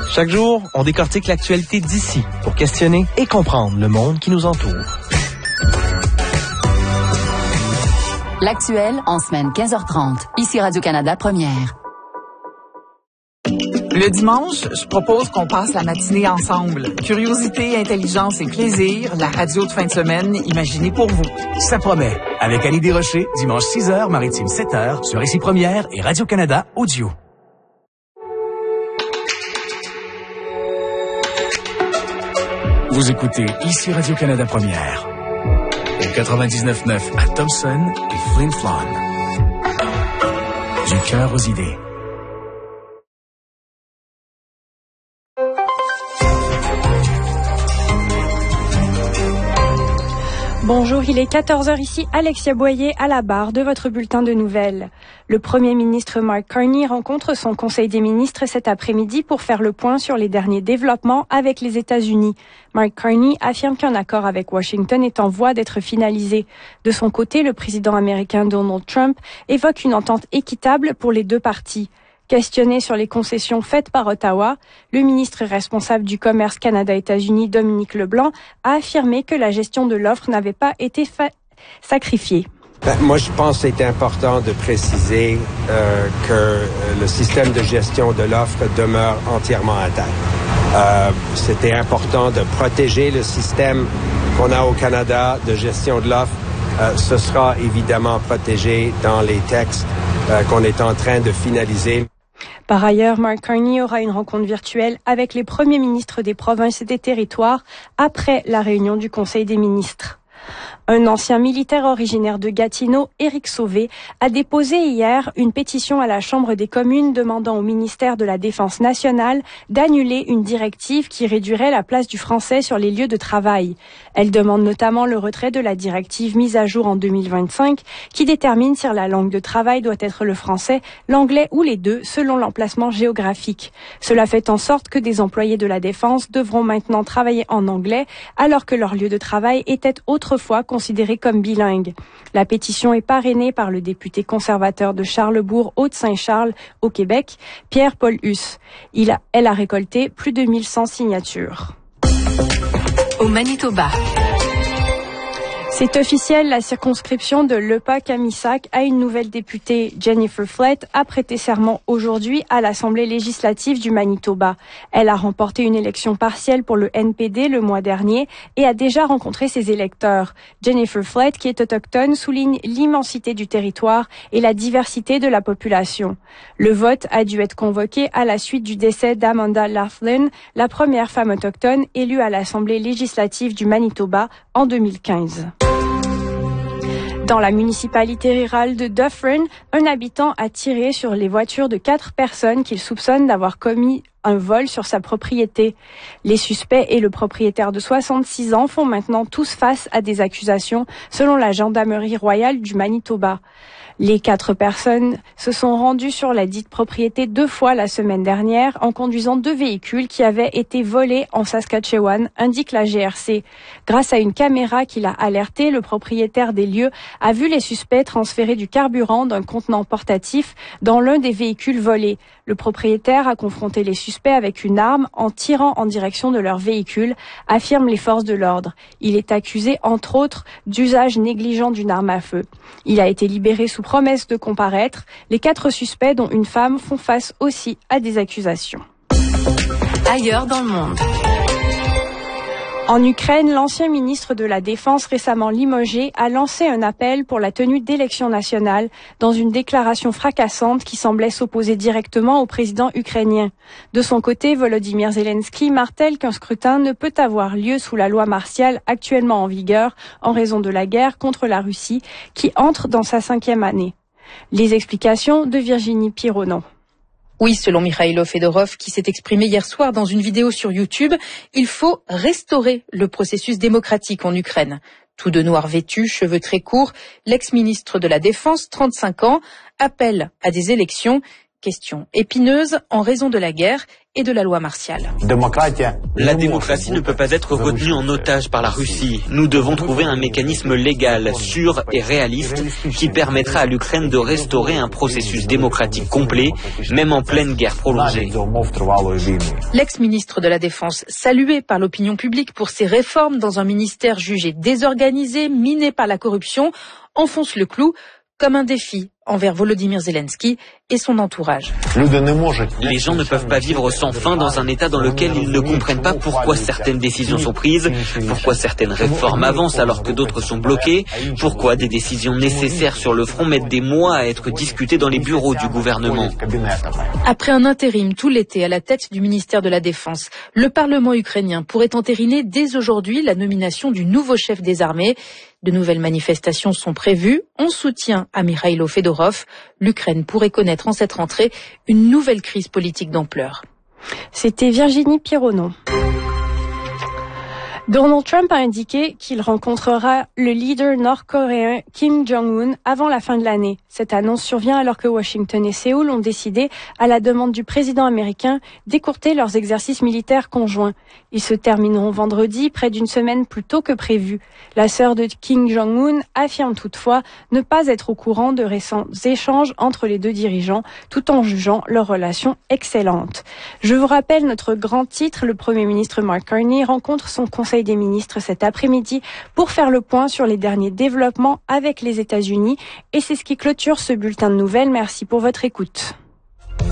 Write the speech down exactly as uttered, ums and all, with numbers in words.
Chaque jour, on décortique l'actualité d'ici pour questionner et comprendre le monde qui nous entoure. L'actuel en semaine quinze heures trente. Ici Radio-Canada Première. Le dimanche, je propose qu'on passe la matinée ensemble. Curiosité, intelligence et plaisir, la radio de fin de semaine imaginée pour vous. Ça promet. Avec Annie Desrochers, dimanche six heures, Maritime sept heures, sur Ici Première et Radio-Canada Audio. Vous écoutez Ici Radio-Canada Première. Au quatre-vingt-dix-neuf neuf à Thompson et Flin Flon. Du cœur aux idées. Bonjour, il est quatorze heures ici, Alexia Boyer à la barre de votre bulletin de nouvelles. Le Premier ministre Mark Carney rencontre son Conseil des ministres cet après-midi pour faire le point sur les derniers développements avec les États-Unis. Mark Carney affirme qu'un accord avec Washington est en voie d'être finalisé. De son côté, le président américain Donald Trump évoque une entente équitable pour les deux parties. Questionné sur les concessions faites par Ottawa, le ministre responsable du commerce Canada-États-Unis, Dominique Leblanc, a affirmé que la gestion de l'offre n'avait pas été fa- sacrifiée. Ben, moi, je pense que c'est important de préciser euh, que le système de gestion de l'offre demeure entièrement intact. Euh, c'était important de protéger le système qu'on a au Canada de gestion de l'offre. Euh, ce sera évidemment protégé dans les textes euh, qu'on est en train de finaliser. Par ailleurs, Mark Carney aura une rencontre virtuelle avec les premiers ministres des provinces et des territoires après la réunion du Conseil des ministres. Un ancien militaire originaire de Gatineau, Éric Sauvé, a déposé hier une pétition à la Chambre des communes demandant au ministère de la Défense nationale d'annuler une directive qui réduirait la place du français sur les lieux de travail. Elle demande notamment le retrait de la directive mise à jour en deux mille vingt-cinq qui détermine si la langue de travail doit être le français, l'anglais ou les deux selon l'emplacement géographique. Cela fait en sorte que des employés de la Défense devront maintenant travailler en anglais alors que leur lieu de travail était autrefois considéré comme bilingue. La pétition est parrainée par le député conservateur de Charlesbourg, Haute-Saint-Charles, au Québec, Pierre-Paul Huss. Il a, elle a récolté plus de mille cent signatures. Au Manitoba. C'est officiel, la circonscription de Lepa-Kamisak a une nouvelle députée. Jennifer Flett a prêté serment aujourd'hui à l'Assemblée législative du Manitoba. Elle a remporté une élection partielle pour le N P D le mois dernier et a déjà rencontré ses électeurs. Jennifer Flett, qui est autochtone, souligne l'immensité du territoire et la diversité de la population. Le vote a dû être convoqué à la suite du décès d'Amanda Laughlin, la première femme autochtone élue à l'Assemblée législative du Manitoba en deux mille quinze. Dans la municipalité rurale de Dufferin, un habitant a tiré sur les voitures de quatre personnes qu'il soupçonne d'avoir commis un vol sur sa propriété. Les suspects et le propriétaire de soixante-six ans font maintenant tous face à des accusations selon la gendarmerie royale du Manitoba. Les quatre personnes se sont rendues sur la dite propriété deux fois la semaine dernière en conduisant deux véhicules qui avaient été volés en Saskatchewan, indique la G R C. Grâce à une caméra qui l'a alerté, le propriétaire des lieux a vu les suspects transférer du carburant d'un contenant portatif dans l'un des véhicules volés. Le propriétaire a confronté les suspects avec une arme en tirant en direction de leur véhicule, affirment les forces de l'ordre. Il est accusé, entre autres, d'usage négligent d'une arme à feu. Il a été libéré sous promesse de comparaître. Les quatre suspects, dont une femme, font face aussi à des accusations. Ailleurs dans le monde. En Ukraine, l'ancien ministre de la Défense récemment limogé a lancé un appel pour la tenue d'élections nationales dans une déclaration fracassante qui semblait s'opposer directement au président ukrainien. De son côté, Volodymyr Zelensky martèle qu'un scrutin ne peut avoir lieu sous la loi martiale actuellement en vigueur en raison de la guerre contre la Russie qui entre dans sa cinquième année. Les explications de Virginie Pironon. Oui, selon Mikhailo Fedorov, qui s'est exprimé hier soir dans une vidéo sur YouTube, il faut restaurer le processus démocratique en Ukraine. Tout de noir vêtu, cheveux très courts, l'ex-ministre de la Défense, trente-cinq ans, appelle à des élections Question épineuse en raison de la guerre et de la loi martiale. La démocratie ne peut pas être retenue en otage par la Russie. Nous devons trouver un mécanisme légal, sûr et réaliste qui permettra à l'Ukraine de restaurer un processus démocratique complet, même en pleine guerre prolongée. L'ex-ministre de la Défense, salué par l'opinion publique pour ses réformes dans un ministère jugé désorganisé, miné par la corruption, enfonce le clou comme un défi envers Volodymyr Zelensky et son entourage. Les gens ne peuvent pas vivre sans fin dans un état dans lequel ils ne comprennent pas pourquoi certaines décisions sont prises, pourquoi certaines réformes avancent alors que d'autres sont bloquées, pourquoi des décisions nécessaires sur le front mettent des mois à être discutées dans les bureaux du gouvernement. Après un intérim tout l'été à la tête du ministère de la Défense, le Parlement ukrainien pourrait entériner dès aujourd'hui la nomination du nouveau chef des armées. De nouvelles manifestations sont prévues en soutien à Mikhailo Fedorov. L'Ukraine pourrait connaître en cette rentrée une nouvelle crise politique d'ampleur. C'était Virginie Pironneau. Donald Trump a indiqué qu'il rencontrera le leader nord-coréen Kim Jong-un avant la fin de l'année. Cette annonce survient alors que Washington et Séoul ont décidé, à la demande du président américain, d'écourter leurs exercices militaires conjoints. Ils se termineront vendredi, près d'une semaine plus tôt que prévu. La sœur de Kim Jong-un affirme toutefois ne pas être au courant de récents échanges entre les deux dirigeants, tout en jugeant leur relation excellente. Je vous rappelle notre grand titre, le Premier ministre Mark Carney rencontre son conseil des ministres cet après-midi pour faire le point sur les derniers développements avec les États-Unis. Et c'est ce qui clôture ce bulletin de nouvelles. Merci pour votre écoute.